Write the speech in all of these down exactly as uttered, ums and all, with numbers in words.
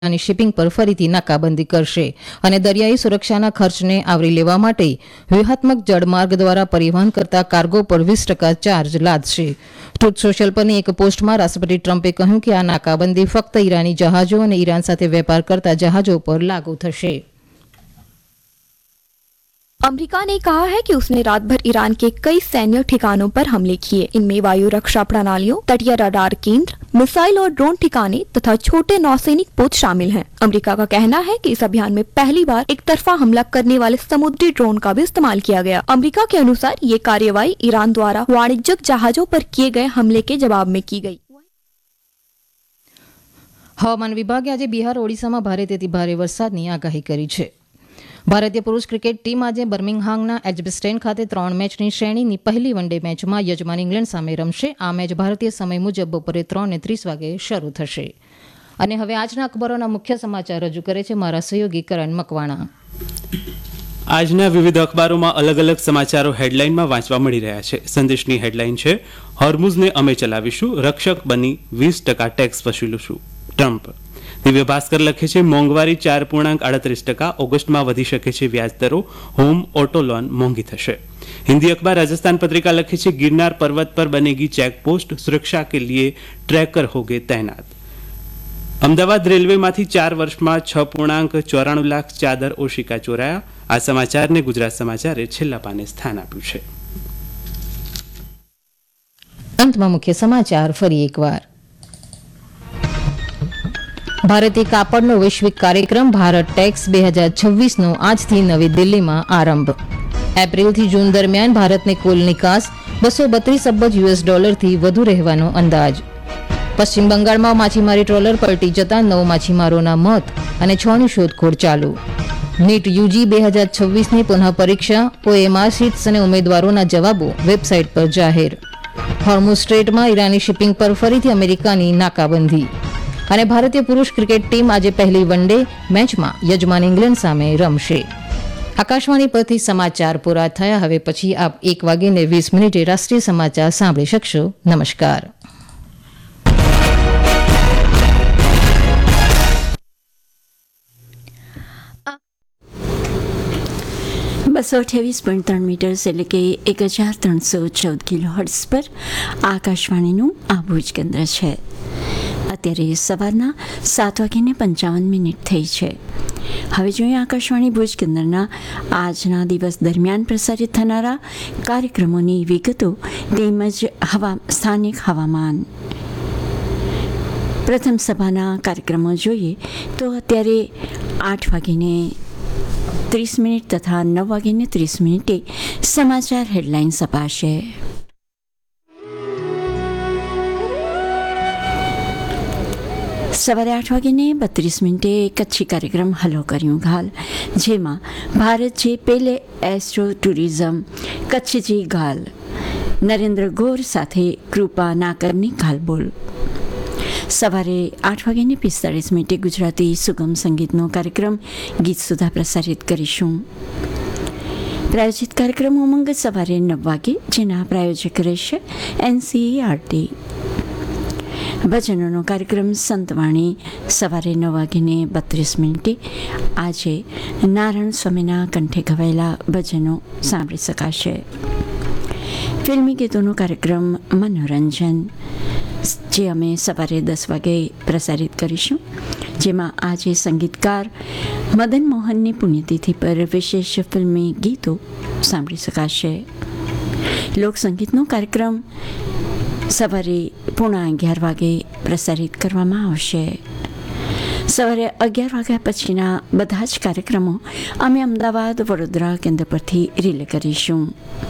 અને શિપિંગ પર ફરીથી નાકાબંધી કરશે અને દરિયાઈ સુરક્ષાના ખર્ચને આવરી લેવા માટે વ્યૂહાત્મક જળમાર્ગ દ્વારા પરિવહન કરતા કાર્ગો પર વીસ ટકા ચાર્જ લાદશે. ટ્રુથ સોશિયલ પરની એક પોસ્ટમાં રાષ્ટ્રપતિ ટ્રમ્પે કહ્યું કે આ નાકાબંધી ફક્ત ઈરાની જહાજો અને ઈરાન સાથે વેપાર કરતા જહાજો પર લાગू થશે. अमेरिका ने कहा है कि उसने रात भर ईरान के कई सैन्य ठिकानों पर हमले किए. इनमें वायु रक्षा प्रणालियों, तटीय रडार केंद्र, मिसाइल और ड्रोन ठिकाने तथा छोटे नौसैनिक पोत शामिल हैं. अमेरिका का कहना है कि इस अभियान में पहली बार एक तरफा हमला करने वाले समुद्री ड्रोन का भी इस्तेमाल किया गया. अमेरिका के अनुसार ये कार्यवाही ईरान द्वारा वाणिज्यिक जहाजों पर किए गए हमले के जवाब में की गई. હવામાન વિભાગે આજે બિહાર, ઓડિશામાં ભારેથી ભારે વરસાદની આગાહી કરી છે. ભારતીય પુરુષ ક્રિકેટ ટીમ આજે બર્મિંગહામના એજબસ્ટેન ખાતે ત્રણ મેચની શ્રેણીની પહેલી વન ડે મેચમાં યજમાન ઇંગ્લેન્ડ સામે રમશે. આ મેચ ભારતીય સમય મુજબ બપોરે ત્રણ ને ત્રીસ વાગે શરૂ થશે. અને હવે આજના અખબારોના મુખ્ય સમાચાર રજૂ કરે છે મારા સહયોગી કરણ મકવાણા. આજના વિવિધ અખબારોમાં અલગ અલગ સમાચારો હેડલાઇનમાં વાંચવા મળી રહ્યા છે. સંદેશની હેડલાઇન છે, હોર્મુઝને અમે ચલાવીશું, રક્ષક બની વીસ ટકા ટેક્સ વસૂલીશું ટ્રમ્પ. દિવ્ય ભાસ્કર લખે છે, મોંઘવારી ચાર પૂર્ણાંક આડત્રીસ ટકા, ઓગસ્ટમાં વધી શકે છે વ્યાજદરો, હોમ ઓટો લોન મોંઘી થશે. હિન્દી અખબાર રાજસ્થાન પત્રિકા લખે છે, गिरनार पर्वत पर बनेगी चेकपोस्ट, सुरक्षा के लिए ट्रैकर होंगे तैनात. અમદાવાદ રેલવેમાંથી ચાર વર્ષમાં છ પૂર્ણાંક ચોરાણું લાખ ચાદર ઓશિકા ચોરાયા. આ સમાચારને ગુજરાત સમાચારે છેલ્લા પાને સ્થાન આપ્યું છે. અંતમાં મુખ્ય સમાચાર ફરી એકવાર. ભારતીય કાપડનો વૈશ્વિક કાર્યક્રમ ભારત ટેક્સ બે હજાર છવ્વીસનો આજથી નવી દિલ્હીમાં આરંભ. એપ્રિલથી જૂન દરમિયાન ભારતની કુલ નિકાસ બસો બત્રીસ અબજ યુએસ ડોલરથી વધુ રહેવાનો અંદાજ. પશ્ચિમ બંગાળમાં માછીમારી ટ્રોલર પલટી જતા નવ માછીમારોના મોત અને છ ની શોધખોળ ચાલુ. નીટ યુજી બે હજાર છવ્વીસની પુનઃ પરીક્ષા, ઓએમઆર શીટ્સ અને ઉમેદવારોના જવાબો વેબસાઇટ પર જાહેર. હોર્મુઝ સ્ટ્રેટમાં ઈરાની શિપિંગ પર ફરીથી અમેરિકાની નાકાબંધી. અને ભારતીય પુરુષ ક્રિકેટ ટીમ આજે પહેલી વન ડે મેચમાં યજમાન ઇંગ્લેન્ડ સામે રમશે. આકાશવાણી પરથી સમાચાર પૂરા થયા. હવે પછી આપ એક વાગીને વીસ મિનિટે રાષ્ટ્રીય સમાચાર સાંભળી શકશો. નમસ્કાર. બસો અઠ્યાવીસ પોઈન્ટ ત્રણ મીટર્સ એટલે કે એક હજાર ત્રણસો ચૌદ કિલો હર્ટ્ઝ પર આકાશવાણીનું આ ભુજ કેન્દ્ર છે. અત્યારે સવારના સાત વાગીને પંચાવન મિનિટ થઈ છે. હવે જોઈએ આકાશવાણી ભુજ કેન્દ્રના આજના દિવસ દરમિયાન પ્રસારિત થનારા કાર્યક્રમોની વિગતો તેમજ હવા સ્થાનિક હવામાન. પ્રથમ સભાના કાર્યક્રમો જોઈએ તો અત્યારે આઠ વાગીને ત્રીસ મિનિટ તથા નવ વાગીને ત્રીસ મિનિટે સમાચાર હેડલાઇન અપાશે. સવારે આઠ વાગીને બત્રીસ મિનિટે કચ્છી કાર્યક્રમ હલો કર્યું ઘાલ, જેમાં ભારત જે પેલે એસ્ટ્રો ટુરિઝમ કચ્છજી ઘાલ નરેન્દ્ર ગોર સાથે કૃપા નાકરની ઘાલબોલ. સવારે આઠ વાગ્યાને પિસ્તાળીસ મિનિટે ગુજરાતી સુગમ સંગીતનો કાર્યક્રમ ગીત સુધા પ્રસારિત કરીશું. પ્રાયોજિત કાર્યક્રમ ઉમંગ સવારે નવ વાગે, જેના પ્રાયોજક રહેશે એનસીઈઆરટી. ભજનોનો કાર્યક્રમ સંતવાણી સવારે નવ વાગીને બત્રીસ મિનિટે. આજે નારાયણ સ્વામીના કંઠે ગવાયેલા ભજનો સાંભળી શકાશે. ફિલ્મી ગીતોનો કાર્યક્રમ મનોરંજન, જે અમે સવારે દસ વાગે પ્રસારિત કરીશું, જેમાં આજે સંગીતકાર મદન મોહનની પુણ્યતિથિ પર વિશેષ ફિલ્મી ગીતો સાંભળી શકાશે. લોકસંગીતનો કાર્યક્રમ સવારે પૂણા અગિયાર વાગે પ્રસારિત કરવામાં આવશે. સવારે અગિયાર વાગ્યા પછીના બધા જ કાર્યક્રમો અમે અમદાવાદ, વડોદરા કેન્દ્ર પરથી રિલે કરીશું.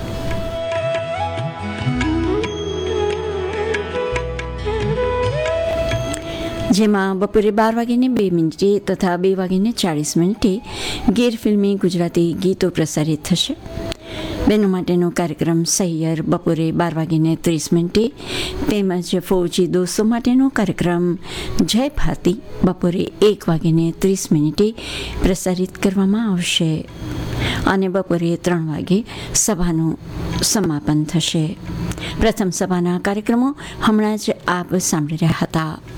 જેમાં બપોરે બાર વાગીને બે મિનિટે તથા બે વાગીને ચાળીસ મિનિટે ગીર ફિલ્મી ગુજરાતી ગીતો પ્રસારિત થશે. બહેનો માટેનો કાર્યક્રમ સહિયર બપોરે બાર વાગીને ત્રીસ મિનિટે, તેમજ ફૌજી દોસ્તો માટેનો કાર્યક્રમ જય ભારતી બપોરે એક વાગીને ત્રીસ મિનિટે પ્રસારિત કરવામાં આવશે. અને બપોરે ત્રણ વાગે સભાનું સમાપન થશે. પ્રથમ સભાના કાર્યક્રમો હમણાં જ આપ સાંભળી રહ્યા હતા.